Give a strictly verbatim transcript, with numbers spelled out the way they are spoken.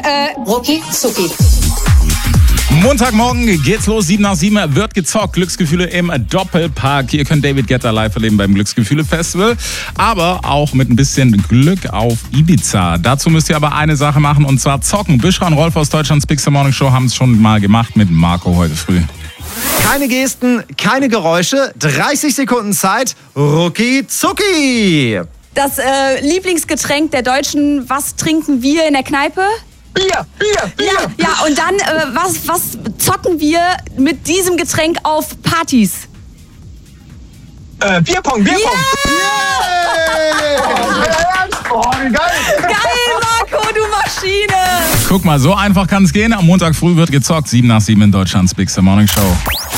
Äh, Rucki Zucki. Montagmorgen geht's los, sieben nach sieben wird gezockt. Glücksgefühle im Doppelpark. Ihr könnt David Guetta live erleben beim Glücksgefühle-Festival, aber auch mit ein bisschen Glück auf Ibiza. Dazu müsst ihr aber eine Sache machen, und zwar zocken. Büschra und Rolf aus Deutschlands Big Star Morning Show haben es schon mal gemacht mit Marco heute früh. Keine Gesten, keine Geräusche, dreißig Sekunden Zeit, Rucki Zucki. Das äh, Lieblingsgetränk der Deutschen, was trinken wir in der Kneipe? Bier, Bier, Bier. Ja, ja, und dann, äh, was, was zocken wir mit diesem Getränk auf Partys? Äh, Bierpong, Bierpong. Yeah! Oh, geil. Geil, Marco, du Maschine! Guck mal, so einfach kann es gehen. Am Montag früh wird gezockt, sieben nach sieben in Deutschlands Big Star Morning Show.